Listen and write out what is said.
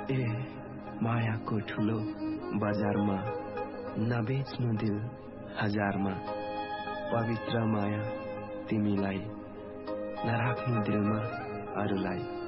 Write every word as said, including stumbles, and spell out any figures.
ए मायाको ठुलो बजारमा नबेच्नु दिल हजारमा, पवित्र माया तिमीलाई नराख्नु दिलमा अरूलाई।